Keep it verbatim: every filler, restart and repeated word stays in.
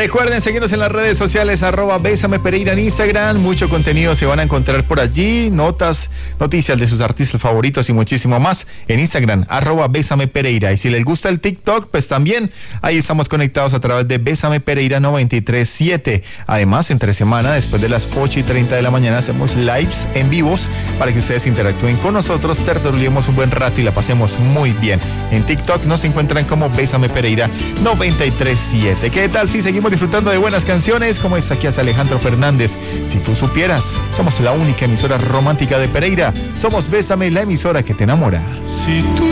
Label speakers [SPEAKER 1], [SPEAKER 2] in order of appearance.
[SPEAKER 1] Recuerden seguirnos en las redes sociales, arroba Bésame Pereira en Instagram. Mucho contenido se van a encontrar por allí. Notas, noticias de sus artistas favoritos y muchísimo más en Instagram, arroba Bésame Pereira. Y si les gusta el TikTok, pues también ahí estamos conectados a través de Bésame Pereira noventa y tres siete. Además, entre semana, después de las ocho y treinta de la mañana, hacemos lives en vivos para que ustedes interactúen con nosotros, tertuliemos un buen rato y la pasemos muy bien. En TikTok nos encuentran como Bésame Pereira noventa y tres siete. ¿Qué tal si seguimos disfrutando de buenas canciones como esta que hace Alejandro Fernández? Si tú supieras, somos la única emisora romántica de Pereira. Somos Bésame, la emisora que te enamora.
[SPEAKER 2] Si tú